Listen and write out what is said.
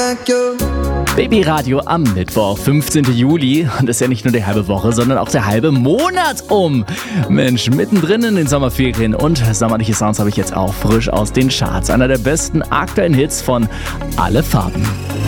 Babyradio am Mittwoch, 15. Juli. Und das ist ja nicht nur die halbe Woche, sondern auch der halbe Monat um. Mensch, mittendrin in den Sommerferien und sommerliche Sounds habe ich jetzt auch frisch aus den Charts. Einer der besten aktuellen Hits von Alle Farben.